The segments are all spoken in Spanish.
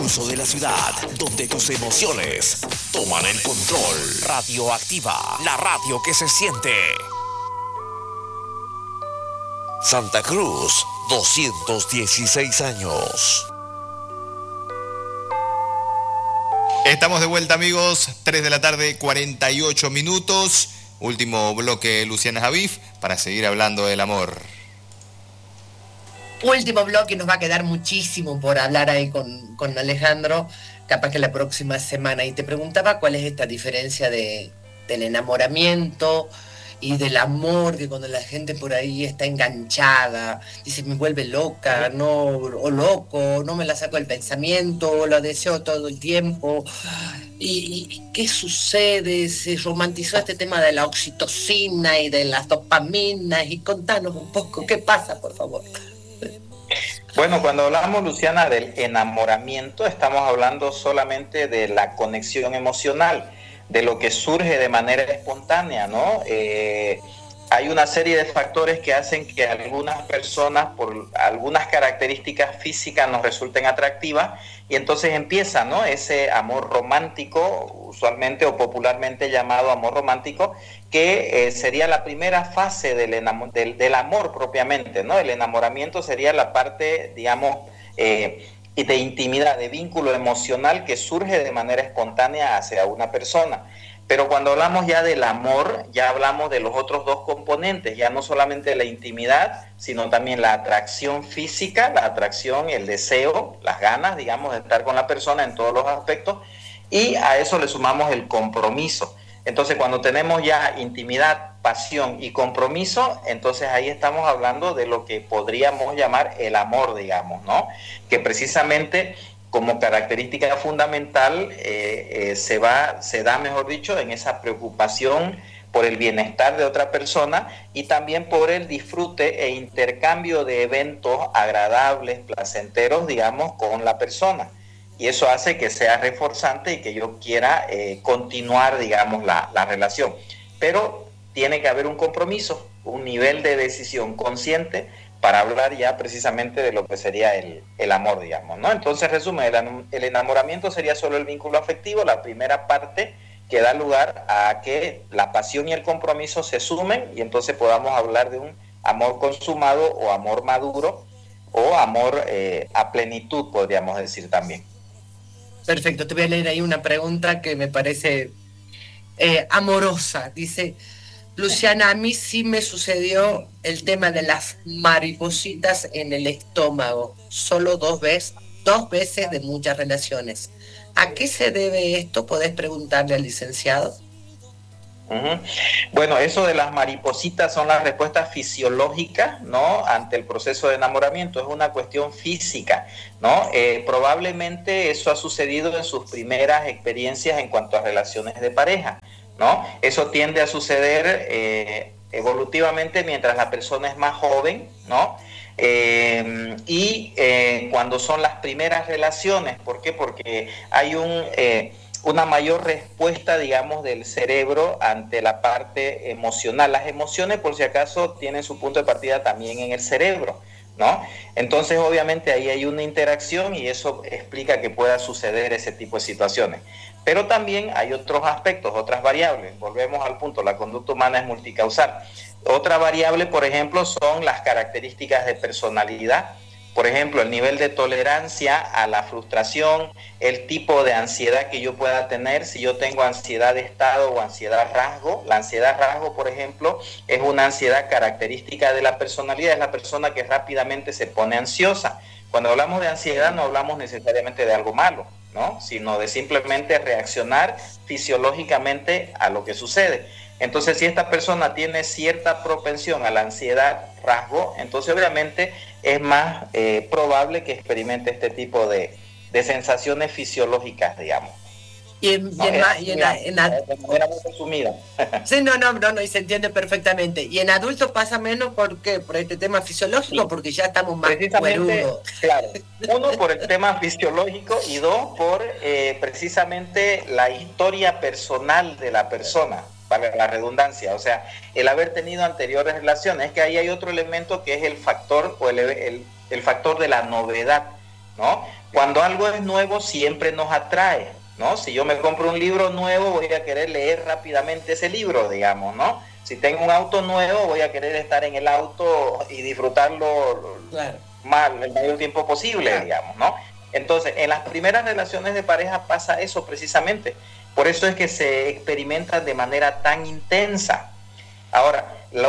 Uso de la ciudad, donde tus emociones toman el control. Radioactiva, la radio que se siente. Santa Cruz, 216 años. Estamos de vuelta, amigos. 3 de la tarde, 48 minutos. Último bloque, Luciana Javif, para seguir hablando del amor. Último bloque, nos va a quedar muchísimo por hablar ahí con Alejandro, capaz que la próxima semana. Y te preguntaba cuál es esta diferencia del enamoramiento y del amor, que cuando la gente por ahí está enganchada, dice, me vuelve loca, no, o loco, no me la saco del pensamiento, o lo deseo todo el tiempo. ¿Y qué sucede? Se romantizó este tema de la oxitocina y de las dopaminas, y contanos un poco, ¿qué pasa, por favor? Bueno, cuando hablamos, Luciana, del enamoramiento, estamos hablando solamente de la conexión emocional, de lo que surge de manera espontánea, ¿no? Hay una serie de factores que hacen que algunas personas, por algunas características físicas, nos resulten atractivas, y entonces empieza, ¿no?, ese amor romántico, usualmente o popularmente llamado amor romántico, que sería la primera fase del amor propiamente, ¿no? El enamoramiento sería la parte, digamos, de intimidad, de vínculo emocional que surge de manera espontánea hacia una persona. Pero cuando hablamos ya del amor, ya hablamos de los otros dos componentes, ya no solamente la intimidad, sino también la atracción física, la atracción, el deseo, las ganas, digamos, de estar con la persona en todos los aspectos, y a eso le sumamos el compromiso. Entonces, cuando tenemos ya intimidad, pasión y compromiso, entonces ahí estamos hablando de lo que podríamos llamar el amor, digamos, ¿no? Que precisamente como característica fundamental se da, mejor dicho, en esa preocupación por el bienestar de otra persona y también por el disfrute e intercambio de eventos agradables, placenteros, digamos, con la persona. Y eso hace que sea reforzante y que yo quiera continuar, digamos, la relación. Pero tiene que haber un compromiso, un nivel de decisión consciente para hablar ya precisamente de lo que sería el amor, digamos, ¿no? Entonces, resumen, el enamoramiento sería solo el vínculo afectivo, la primera parte que da lugar a que la pasión y el compromiso se sumen y entonces podamos hablar de un amor consumado o amor maduro o amor a plenitud, podríamos decir también. Perfecto, te voy a leer ahí una pregunta que me parece amorosa. Dice, Luciana, a mí sí me sucedió el tema de las maripositas en el estómago, solo dos veces de muchas relaciones. ¿A qué se debe esto? ¿Podés preguntarle al licenciado? Bueno, eso de las maripositas son las respuestas fisiológicas, ¿no?, ante el proceso de enamoramiento, es una cuestión física, ¿no? Probablemente eso ha sucedido en sus primeras experiencias en cuanto a relaciones de pareja, ¿no? Eso tiende a suceder evolutivamente mientras la persona es más joven, ¿no? Cuando son las primeras relaciones, ¿por qué? Porque hay una mayor respuesta, digamos, del cerebro ante la parte emocional. Las emociones, por si acaso, tienen su punto de partida también en el cerebro, ¿no? Entonces, obviamente, ahí hay una interacción y eso explica que pueda suceder ese tipo de situaciones. Pero también hay otros aspectos, otras variables. Volvemos al punto, la conducta humana es multicausal. Otra variable, por ejemplo, son las características de personalidad. Por ejemplo, el nivel de tolerancia a la frustración, el tipo de ansiedad que yo pueda tener, si yo tengo ansiedad de estado o ansiedad rasgo. La ansiedad rasgo, por ejemplo, es una ansiedad característica de la personalidad, es la persona que rápidamente se pone ansiosa. Cuando hablamos de ansiedad no hablamos necesariamente de algo malo, ¿no?, sino de simplemente reaccionar fisiológicamente a lo que sucede. Entonces, si esta persona tiene cierta propensión a la ansiedad rasgo, entonces obviamente es más de que experimente este tipo de sensaciones fisiológicas, digamos. De manera muy resumida. Sí, no, y se entiende perfectamente. Y en adultos pasa menos, ¿por qué? Por este tema fisiológico, porque ya estamos más cuerudos. Claro, uno, por el tema fisiológico, y dos, por precisamente la historia personal de la persona, para la redundancia, o sea, el haber tenido anteriores relaciones. Es que ahí hay otro elemento que es el factor o el factor de la novedad. ¿no? Cuando algo es nuevo siempre nos atrae, ¿no? Si yo me compro un libro nuevo, voy a querer leer rápidamente ese libro, digamos, ¿no? Si tengo un auto nuevo, voy a querer estar en el auto y disfrutarlo más el mayor tiempo posible, digamos, ¿no? Entonces, en las primeras relaciones de pareja pasa eso precisamente. Por eso es que se experimentan de manera tan intensa. Ahora,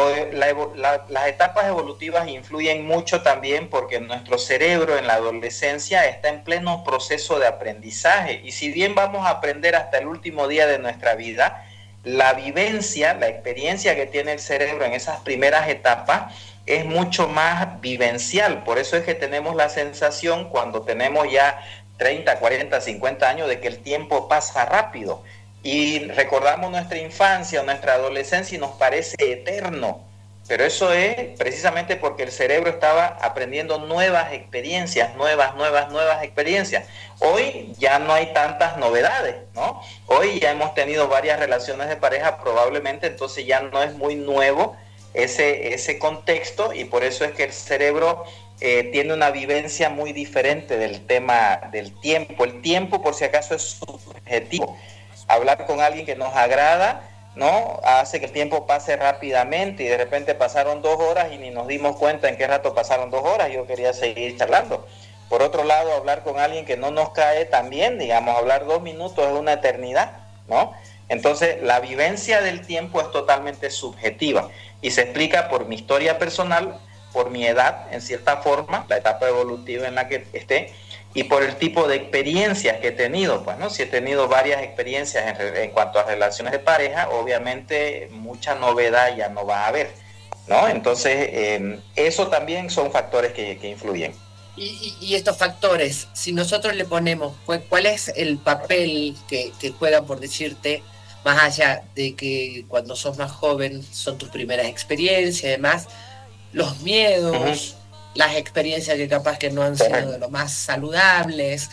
las etapas evolutivas influyen mucho también porque nuestro cerebro en la adolescencia está en pleno proceso de aprendizaje. Y si bien vamos a aprender hasta el último día de nuestra vida, la vivencia, la experiencia que tiene el cerebro en esas primeras etapas es mucho más vivencial. Por eso es que tenemos la sensación cuando tenemos ya 30, 40, 50 años de que el tiempo pasa rápido. Y recordamos nuestra infancia, nuestra adolescencia y nos parece eterno. Pero eso es precisamente porque el cerebro estaba aprendiendo nuevas experiencias, nuevas experiencias. Hoy ya no hay tantas novedades, ¿no? Hoy ya hemos tenido varias relaciones de pareja, probablemente, entonces ya no es muy nuevo ese contexto, y por eso es que el cerebro tiene una vivencia muy diferente del tema del tiempo. El tiempo, por si acaso, es subjetivo. Hablar con alguien que nos agrada, ¿no?, hace que el tiempo pase rápidamente y de repente pasaron 2 horas y ni nos dimos cuenta en qué rato pasaron 2 horas. Yo quería seguir charlando. Por otro lado, hablar con alguien que no nos cae tan bien, digamos, hablar 2 minutos es una eternidad, ¿no? Entonces, la vivencia del tiempo es totalmente subjetiva y se explica por mi historia personal, por mi edad, en cierta forma, la etapa evolutiva en la que esté, y por el tipo de experiencias que he tenido, pues, ¿no? Si he tenido varias experiencias en cuanto a relaciones de pareja, obviamente mucha novedad ya no va a haber, ¿no? Entonces, eso también son factores que influyen. Y estos factores, si nosotros le ponemos, ¿cuál es el papel que juegan, por decirte, más allá de que cuando sos más joven son tus primeras experiencias y demás, los miedos, las experiencias que capaz que no han sido de lo más saludables,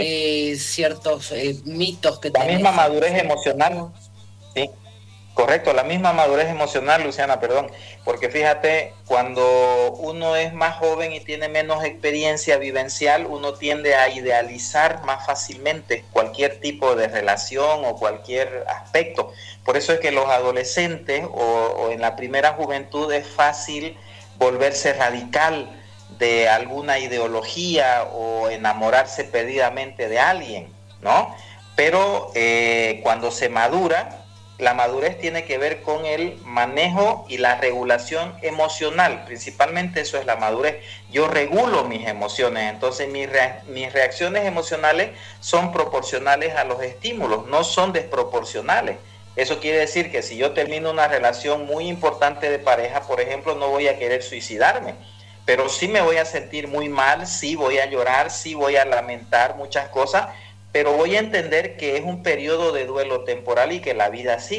ciertos mitos que la misma madurez emocional, sí, correcto, la misma madurez emocional, Luciana, perdón, porque fíjate, cuando uno es más joven y tiene menos experiencia vivencial, uno tiende a idealizar más fácilmente cualquier tipo de relación o cualquier aspecto. Por eso es que los adolescentes o en la primera juventud es fácil volverse radical de alguna ideología o enamorarse perdidamente de alguien, ¿no? Pero cuando se madura, la madurez tiene que ver con el manejo y la regulación emocional, principalmente eso es la madurez. Yo regulo mis emociones, entonces mis reacciones emocionales son proporcionales a los estímulos, no son desproporcionales. Eso quiere decir que si yo termino una relación muy importante de pareja, por ejemplo, no voy a querer suicidarme, pero sí me voy a sentir muy mal, sí voy a llorar, sí voy a lamentar muchas cosas, pero voy a entender que es un periodo de duelo temporal y que la vida sigue.